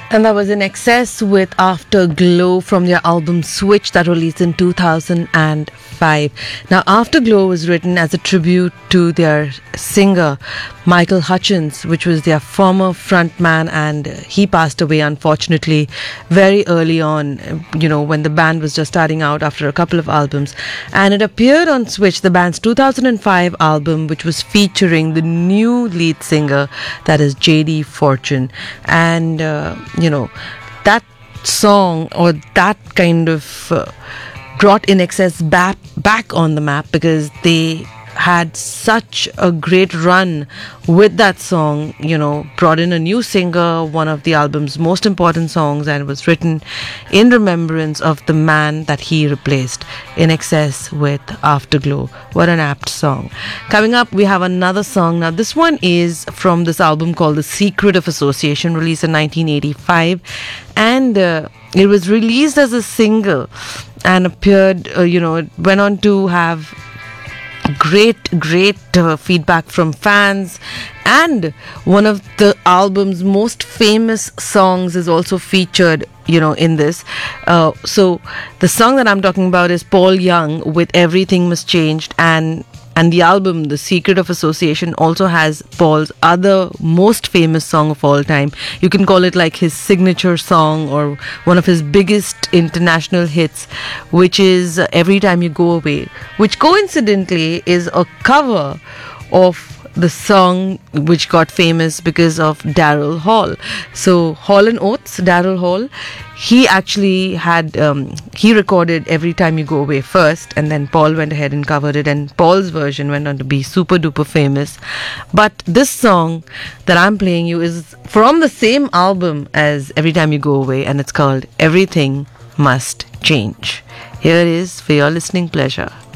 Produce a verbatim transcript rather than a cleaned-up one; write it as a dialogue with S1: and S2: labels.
S1: And that was In Excess with Afterglow from their album Switch that released in two thousand five. Now, Afterglow was written as a tribute to their singer Michael Hutchence, which was their former frontman, and he passed away unfortunately very early on, you know, when the band was just starting out after a couple of albums. And it appeared on Switch, the band's two thousand five album, which was featuring the new lead singer, that is J D Fortune. And uh, you know, that song or that kind of uh, brought In Excess back back on the map, because they had such a great run with that song, you know, brought in a new singer, one of the album's most important songs, and it was written in remembrance of the man that he replaced. In Excess with Afterglow. What an apt song. Coming up, we have another song. Now, this one is from this album called The Secret of Association, released in nineteen eighty-five, and uh, it was released as a single and appeared, uh, you know, it went on to have great great uh, feedback from fans, and one of the album's most famous songs is also featured, you know, in this. Uh, so the song that I'm talking about is Paul Young with Everything Must Change, and and the album The Secret of Association also has Paul's other most famous song of all time. You can call it like his signature song or one of his biggest international hits, which is Every Time You Go Away, which coincidentally is a cover of the song which got famous because of Daryl Hall. So Hall and Oates, Daryl Hall, he actually had um, he recorded Every Time You Go Away first, and then Paul went ahead and covered it, and Paul's version went on to be super duper famous. But this song that I'm playing you is from the same album as Every Time You Go Away, and it's called Everything Must Change. Here it is for your listening pleasure.